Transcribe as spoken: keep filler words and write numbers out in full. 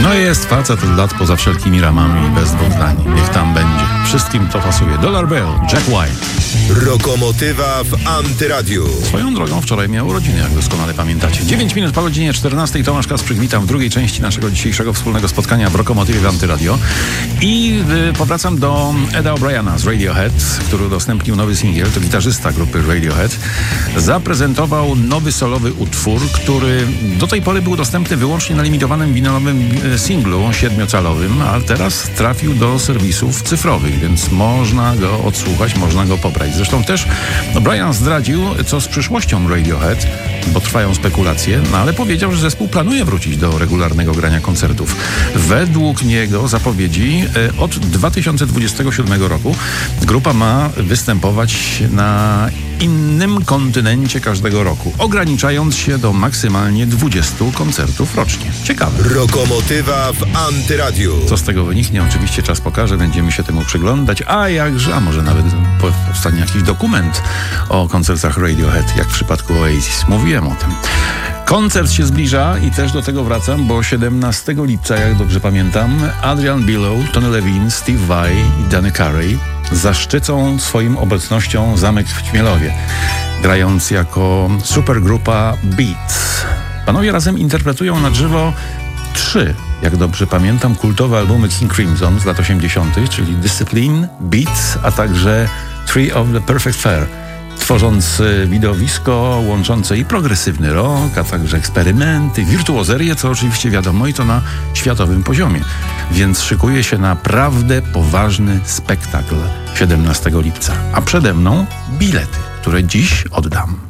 No jest facet od lat poza wszelkimi ramami i bez dwóch zdań. Niech tam będzie. Wszystkim to pasuje. Dollar Bill, Jack White. Rokomotywa w Antyradiu. Swoją drogą wczoraj miał urodziny, jak doskonale pamiętacie. dziewięć minut po godzinie czternastej. Tomasz Kasprzyk, witam w drugiej części naszego dzisiejszego wspólnego spotkania w Rokomotywie w Antyradio. I y, powracam do Eda O'Briana z Radiohead, który udostępnił nowy singiel. To gitarzysta grupy Radiohead. Zaprezentował nowy solowy utwór, który do tej pory był dostępny wyłącznie na limitowanym winylowym singlu siedmiocalowym, a teraz trafił do serwisów cyfrowych, więc można go odsłuchać, można go pobrać. Zresztą też Brian zdradził, co z przyszłością Radiohead, bo trwają spekulacje, no ale powiedział, że zespół planuje wrócić do regularnego grania koncertów. Według niego zapowiedzi od dwa tysiące dwudziestego siódmego roku grupa ma występować na innym kontynencie każdego roku, ograniczając się do maksymalnie dwudziestu koncertów rocznie. Ciekawe. Rokomotywa w Antyradiu. Co z tego wyniknie, oczywiście czas pokaże, będziemy się temu przyglądać, a jakże, a może nawet powstanie jakiś dokument o koncertach Radiohead, jak w przypadku Oasis. Mówiłem o tym. Koncert się zbliża i też do tego wracam, bo siedemnastego lipca, jak dobrze pamiętam, Adrian Belew, Tony Levin, Steve Vai i Danny Carey zaszczycą swoim obecnością zamek w Ćmielowie, grając jako supergrupa Beats. Panowie razem interpretują na żywo trzy, jak dobrze pamiętam, kultowe albumy King Crimson z lat osiemdziesiątych, czyli Discipline, Beats, a także Tree of the Perfect Fair, tworząc widowisko łączące i progresywny rock, a także eksperymenty, wirtuozerię, co oczywiście wiadomo i to na światowym poziomie. Więc szykuje się naprawdę poważny spektakl siedemnastego lipca. A przede mną bilety, które dziś oddam.